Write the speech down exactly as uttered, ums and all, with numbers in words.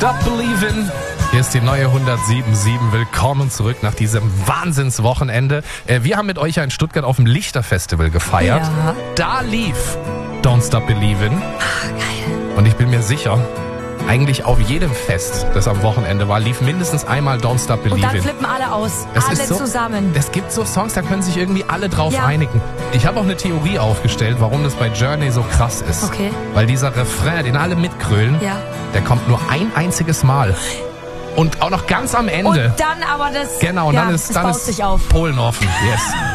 Stop Believin'. Hier ist die neue hundertsieben Komma sieben. Willkommen zurück nach diesem Wahnsinnswochenende. Wir haben mit euch ja in Stuttgart auf dem Lichterfestival gefeiert. Ja. Da lief Don't Stop Believin'. Ah, geil. Und ich bin mir sicher, eigentlich auf jedem Fest, das am Wochenende war, lief mindestens einmal Don't Stop Und dann Believin'. flippen alle aus. Es alle ist so, zusammen. Es gibt so Songs, da können sich irgendwie alle drauf Ja. einigen. Ich habe auch eine Theorie aufgestellt, warum das bei Journey so krass ist. Okay. Weil dieser Refrain, den alle mitgrölen, Ja. der kommt nur ein einziges Mal. Und auch noch ganz am Ende. Und dann aber das... Genau, und ja, dann ist, es dann baut ist sich auf. Polen offen. Yes.